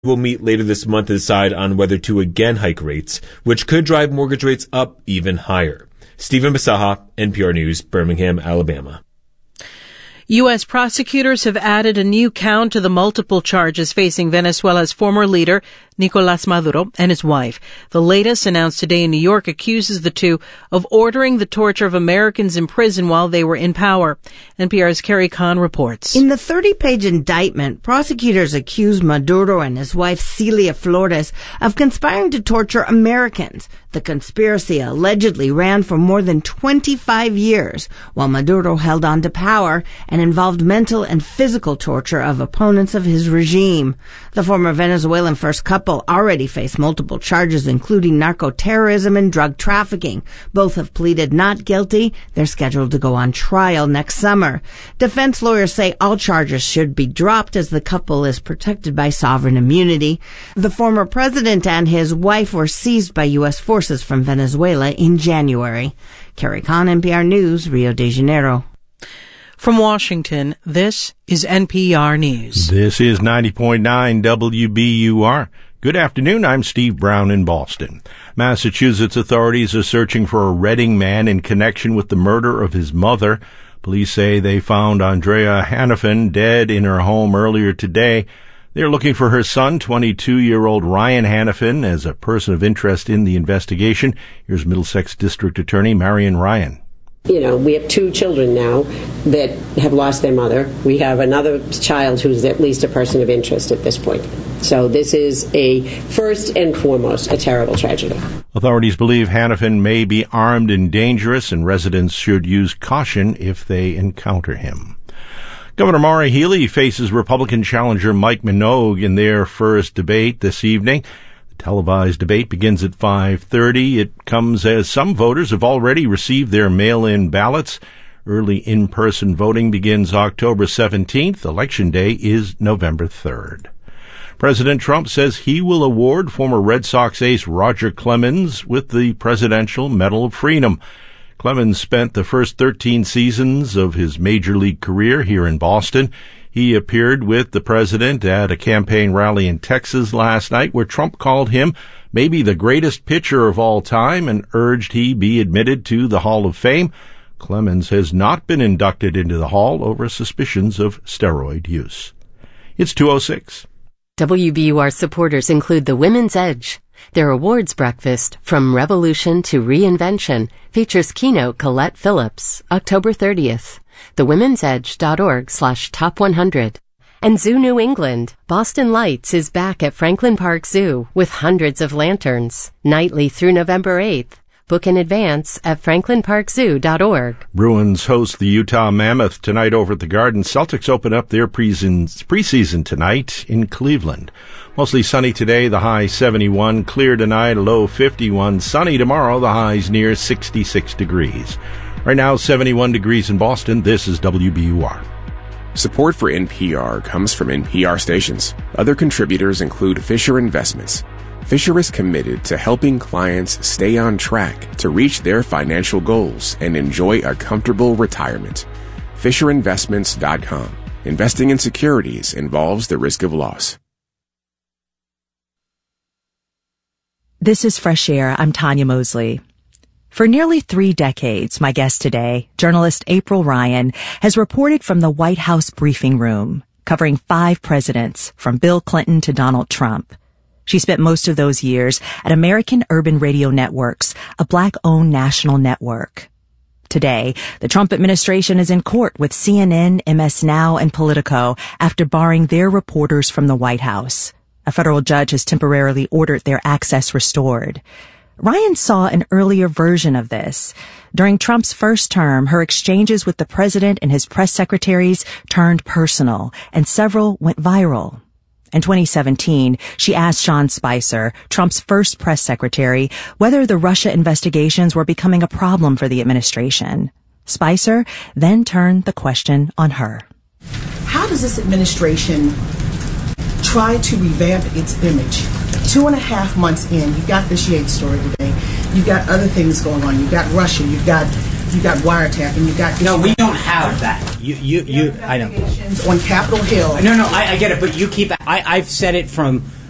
will meet later this month to decide on whether to again hike rates, which could drive mortgage rates up even higher. Stephen Basaha, NPR News, Birmingham, Alabama. U.S. prosecutors have added a new count to the multiple charges facing Venezuela's former leader, Nicolás Maduro, and his wife. The latest, announced today in New York, accuses the two of ordering the torture of Americans in prison while they were in power. NPR's Carrie Kahn reports. In the 30-page indictment, prosecutors accuse Maduro and his wife, Celia Flores, of conspiring to torture Americans. The conspiracy allegedly ran for more than 25 years, while Maduro held on to power, and involved mental and physical torture of opponents of his regime. The former Venezuelan first couple already face multiple charges, including narco-terrorism and drug trafficking. Both have pleaded not guilty. They're scheduled to go on trial next summer. Defense lawyers say all charges should be dropped as the couple is protected by sovereign immunity. The former president and his wife were seized by U.S. forces from Venezuela in January. Carrie Kahn, NPR News, Rio de Janeiro. From Washington, this is NPR News. This is 90.9 WBUR. Good afternoon, I'm Steve Brown in Boston. Massachusetts authorities are searching for a Reading man in connection with the murder of his mother. Police say they found Andrea Hannafin dead in her home earlier today. They're looking for her son, 22-year-old Ryan Hannafin, as a person of interest in the investigation. Here's Middlesex District Attorney Marion Ryan. We have 2 children now that have lost their mother. We have another child who's at least a person of interest at this point. So this is first and foremost, a terrible tragedy. Authorities believe Hannafin may be armed and dangerous, and residents should use caution if they encounter him. Governor Maura Healey faces Republican challenger Mike Minogue in their first debate this evening. The televised debate begins at 5:30. It comes as some voters have already received their mail-in ballots. Early in-person voting begins October 17th. Election Day is November 3rd. President Trump says he will award former Red Sox ace Roger Clemens with the Presidential Medal of Freedom. Clemens spent the first 13 seasons of his major league career here in Boston. He appeared with the president at a campaign rally in Texas last night where Trump called him maybe the greatest pitcher of all time and urged he be admitted to the Hall of Fame. Clemens has not been inducted into the Hall over suspicions of steroid use. It's 2:06. WBUR supporters include the Women's Edge. Their awards breakfast, From Revolution to Reinvention, features keynote Colette Phillips, October 30th. TheWomen'sEdge.org/top100. And Zoo New England, Boston Lights is back at Franklin Park Zoo with hundreds of lanterns, nightly through November 8th. Book in advance at franklinparkzoo.org. Bruins host the Utah Mammoth tonight over at the Garden. Celtics open up their preseason tonight in Cleveland. Mostly sunny today, the high 71. Clear tonight, a low 51. Sunny tomorrow, the highs near 66 degrees. Right now, 71 degrees in Boston. This is WBUR. Support for NPR comes from NPR stations. Other contributors include Fisher Investments. Fisher is committed to helping clients stay on track to reach their financial goals and enjoy a comfortable retirement. FisherInvestments.com. Investing in securities involves the risk of loss. This is Fresh Air. I'm Tanya Mosley. For nearly 3 decades, my guest today, journalist April Ryan, has reported from the White House briefing room, covering 5 presidents, from Bill Clinton to Donald Trump. She spent most of those years at American Urban Radio Networks, a Black-owned national network. Today, the Trump administration is in court with CNN, MS Now, and Politico after barring their reporters from the White House. A federal judge has temporarily ordered their access restored. Ryan saw an earlier version of this. During Trump's first term, her exchanges with the president and his press secretaries turned personal, and several went viral. In 2017, she asked Sean Spicer, Trump's first press secretary, whether the Russia investigations were becoming a problem for the administration. Spicer then turned the question on her. How does this administration try to revamp its image? 2.5 months in, you've got this Yates story today. You've got other things going on. You've got Russia. You've got wiretapping. You've got no. We don't have that. You. I know. On Capitol Hill. No. I get it. But you keep. I've said it from